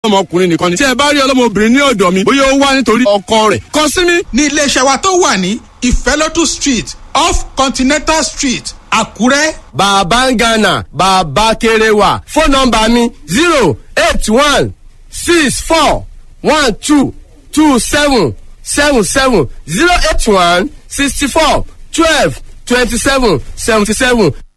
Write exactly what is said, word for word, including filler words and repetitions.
ọmọkùnrin nìkan ni. tí ẹ bá rí ọlọ́mọbìnrin ní ọ̀dọ̀ mi bóyá ó wá nítorí ọkọ rẹ̀ kàn sí mi. ní iléeṣẹ́ wa tó wà ní ìfẹ́lótú street off continental street àkúrẹ́. bàbá ń gánà bàbá kéré wà fóònù nọ́mbà mi zero eight one six four one two two seven seven seven zero eight one sixty four twelve twenty seven seventy seven.